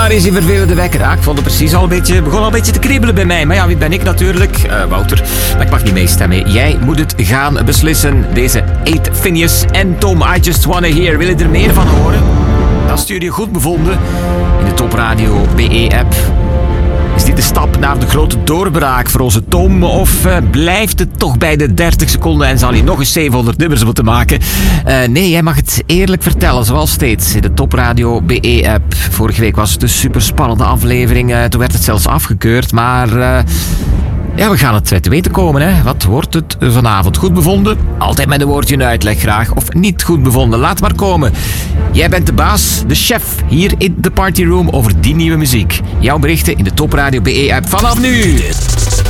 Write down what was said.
Daar is die vervelende wekker. Ik vond het precies begon al een beetje te kriebelen bij mij. Maar ja, wie ben ik natuurlijk? Wouter. Maar ik mag niet meestemmen. Jij moet het gaan beslissen. Deze 8 Phineas en Tom, I Just Wanna Hear. Wil je er meer van horen? Dan stuur je goed bevonden in de Top Radio BE-app. Is dit de stap naar de grote doorbraak voor onze Tom? Of blijft het toch bij de 30 seconden en zal hij nog eens 700 nummers moeten maken? Nee, jij mag het eerlijk vertellen, zoals steeds in de Top Radio BE-app. Vorige week was het een superspannende aflevering. Toen werd het zelfs afgekeurd, maar... Ja, we gaan het te weten komen, hè. Wat wordt het vanavond? Goed bevonden? Altijd met een woordje in uitleg graag. Of niet goed bevonden? Laat maar komen. Jij bent de baas, de chef, hier in de partyroom over die nieuwe muziek. Jouw berichten in de Top Radio BE-app vanaf nu.